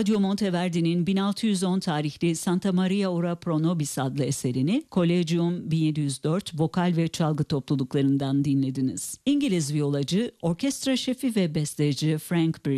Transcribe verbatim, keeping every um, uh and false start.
Claudio Monteverdi'nin bin altı yüz on tarihli Santa Maria ora pro nobis adlı eserini Collegium bin yedi yüz dört vokal ve çalgı topluluklarından dinlediniz. İngiliz viyolacı, orkestra şefi ve besteci Frank Bridge